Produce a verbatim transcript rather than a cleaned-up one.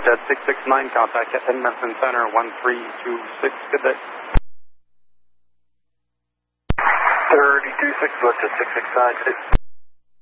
Jet six six nine, contact at Edmonton Center, one three two six, good day. thirty-two six, go to six six nine, good day.